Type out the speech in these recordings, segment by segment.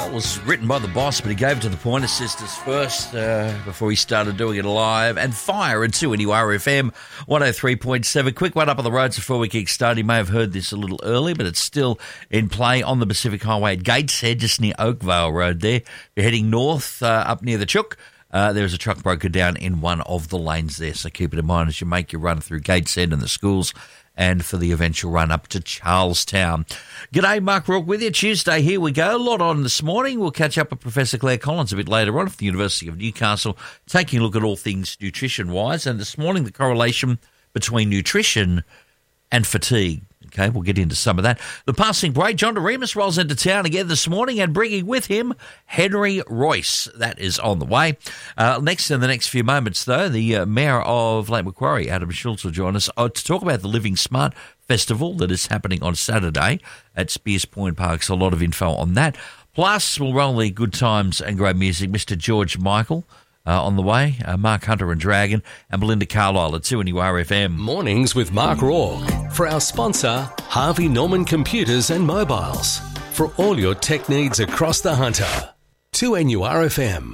Well, it was written by the boss, but he gave it to the Pointer Sisters first before he started doing it live. And Fire at 2NURFM 103.7. Quick one up on the roads before we kick start. You may have heard this a little early, but it's still in play on the Pacific Highway at Gateshead, just near Oakvale Road there. You're heading north up near the Chook. There's a truck broken down in one of the lanes there, so keep it in mind as you make your run through Gateshead and the schools and for the eventual run up to Charlestown. G'day, Mark Rourke with you. Tuesday, here we go. A lot on this morning. We'll catch up with Professor Claire Collins a bit later on at the University of Newcastle, taking a look at all things nutrition-wise. And this morning, the correlation between nutrition and fatigue. Okay, we'll get into some of that. The passing break, John DeRemus rolls into town again this morning and bringing with him Henry Royce. That is on the way. Next, in the next few moments, though, the Mayor of Lake Macquarie, Adam Schultz, will join us to talk about the Living Smart Festival that is happening on Saturday at Spears Point Park. So a lot of info on that. Plus, we'll roll the good times and great music. Mr. George Michael on the way, Mark Hunter and Dragon, and Belinda Carlisle at 2NURFM. Mornings with Mark Rourke. For our sponsor, Harvey Norman Computers and Mobiles. For all your tech needs across the Hunter. 2NURFM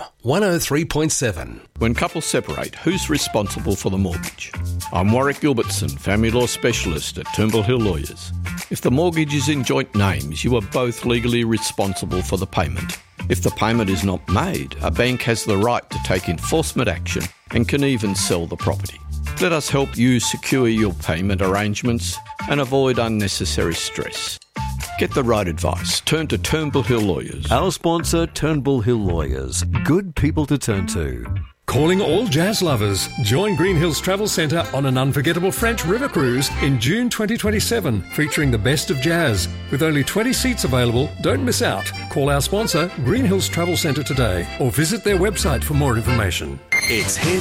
103.7. When couples separate, who's responsible for the mortgage? I'm Warwick Gilbertson, family law specialist at Turnbull Hill Lawyers. If the mortgage is in joint names, you are both legally responsible for the payment. If the payment is not made, a bank has the right to take enforcement action and can even sell the property. Let us help you secure your payment arrangements and avoid unnecessary stress. Get the right advice. Turn to Turnbull Hill Lawyers. Our sponsor, Turnbull Hill Lawyers. Good people to turn to. Calling all jazz lovers. Join Green Hills Travel Centre on an unforgettable French river cruise in June 2027, featuring the best of jazz. With only 20 seats available, don't miss out. Call our sponsor, Green Hills Travel Centre today, or visit their website for more information. It's Head